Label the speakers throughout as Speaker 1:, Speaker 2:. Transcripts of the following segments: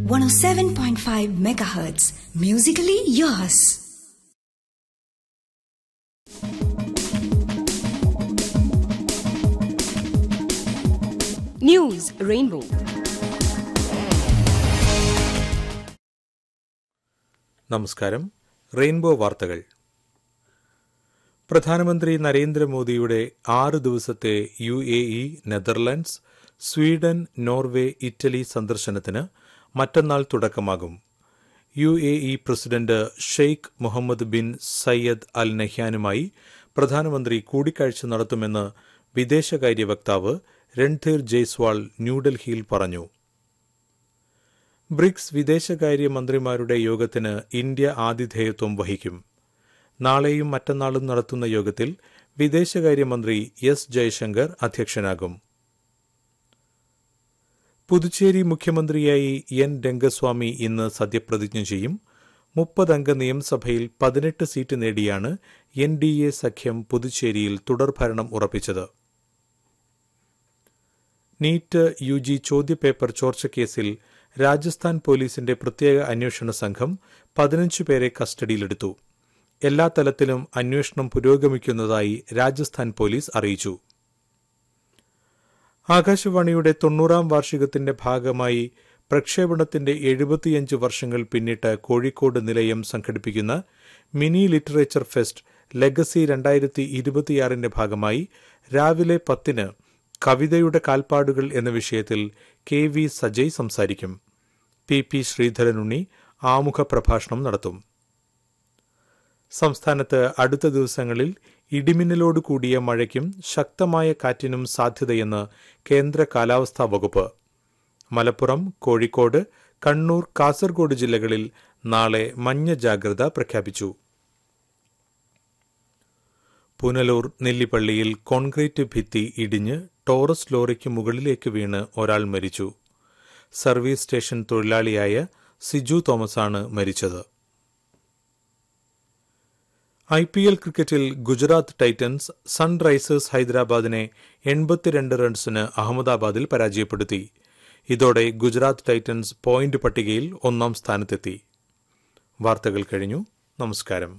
Speaker 1: 107.5 megahertz. Musically yours.
Speaker 2: News Rainbow.
Speaker 3: നമസ്കാരം. Rainbow വാർത്തകൾ. പ്രധാനമന്ത്രി നരേന്ദ്രമോദിയുടെ 6 ദിവസത്തെ UAE, Netherlands, Sweden, Norway, Italy സന്ദർശനത്തിന് മറ്റന്നാൾ തുടക്കമാകും. UAE president Sheikh Muhammad bin Syed അൽ നഹ്യാനുമായി പ്രധാനമന്ത്രി കൂടിക്കാഴ്ച നടത്തുമെന്ന് വിദേശകാര്യ വക്താവ് രൺധീർ ജയ്സ്വാൾ ന്യൂഡൽഹിയിൽ പറഞ്ഞു. ബ്രിക്സ് വിദേശകാര്യ മന്ത്രിമാരുടെ യോഗത്തിന് ഇന്ത്യ ആതിഥേയത്വം വഹിക്കും. നാളെയും മറ്റന്നാളും നടത്തുന്ന യോഗത്തിൽ വിദേശകാര്യമന്ത്രി S. ജയശങ്കർ അധ്യക്ഷനാകും. പുതുച്ചേരി മുഖ്യമന്ത്രിയായി N. രംഗസ്വാമി ഇന്ന് സത്യപ്രതിജ്ഞ ചെയ്യും. 30 അംഗ നിയമസഭയിൽ 18 സീറ്റ് നേടിയാണ് NDA സഖ്യം പുതുച്ചേരിയിൽ തുടർഭരണം ഉറപ്പിച്ചത്. നീറ്റ് UG ചോദ്യപേപ്പർ ചോർച്ചക്കേസിൽ രാജസ്ഥാൻ പോലീസിന്റെ പ്രത്യേക അന്വേഷണ സംഘം 15 പേരെ കസ്റ്റഡിയിലെടുത്തു. എല്ലാ തലത്തിലും അന്വേഷണം പുരോഗമിക്കുന്നതായി രാജസ്ഥാൻ പോലീസ് അറിയിച്ചു. ആകാശവാണിയുടെ 90ാം വാർഷികത്തിന്റെ ഭാഗമായി പ്രക്ഷേപണത്തിന്റെ 75 വർഷങ്ങൾ പിന്നിട്ട് കോഴിക്കോട് നിലയം സംഘടിപ്പിക്കുന്ന മിനി ലിറ്ററേച്ചർ ഫെസ്റ്റ് ലെഗസി 2026ന്റെ ഭാഗമായി രാവിലെ 10-ന് കവിതയുടെ കാൽപ്പാടുകൾ എന്ന വിഷയത്തിൽ KV സജയ് സംസാരിക്കും. PP ശ്രീധരനുണ്ണി ആമുഖ പ്രഭാഷണം നടത്തും. സംസ്ഥാനത്ത് അടുത്ത ദിവസങ്ങളിൽ ഇടിമിന്നലോട് കൂടിയ മഴയ്ക്കും ശക്തമായ കാറ്റിനും സാധ്യതയെന്ന് കേന്ദ്ര കാലാവസ്ഥാ വകുപ്പ്. മലപ്പുറം, കോഴിക്കോട്, കണ്ണൂർ, കാസർഗോഡ് ജില്ലകളിൽ നാളെ മഞ്ഞ ജാഗ്രത പ്രഖ്യാപിച്ചു. പുനലൂർ നെല്ലിപ്പള്ളിയിൽ കോൺക്രീറ്റ് ഭിത്തി ഇടിഞ്ഞ് ടോറസ് ലോറിക്ക് മുകളിലേക്ക് വീണ് ഒരാൾ മരിച്ചു. സർവീസ് സ്റ്റേഷൻ തൊഴിലാളിയായ സിജു തോമസാണ് മരിച്ചത്. IPL ക്രിക്കറ്റിൽ ഗുജറാത്ത് ടൈറ്റൻസ് സൺറൈസേഴ്സ് ഹൈദരാബാദിനെ 82 റൺസിന് അഹമ്മദാബാദിൽ പരാജയപ്പെടുത്തി. ഇതോടെ ഗുജറാത്ത് ടൈറ്റൻസ് പോയിന്റ് പട്ടികയിൽ 1ാം സ്ഥാനത്തെത്തി. വാർത്തകൾ കഴിഞ്ഞു. നമസ്കാരം.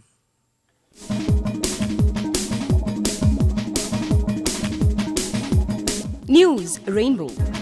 Speaker 2: News Rainbow.